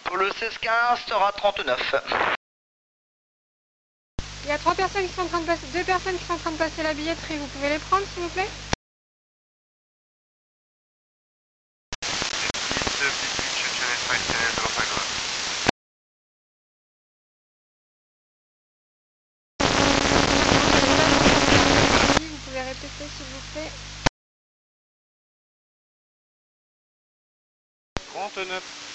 Pour le 16-15 sera 39. Il y a 3 personnes qui sont en train de passer, 2 personnes qui sont en train de passer la billetterie. Vous pouvez les prendre, s'il vous plaît? Vous pouvez répéter, s'il vous plaît? 39.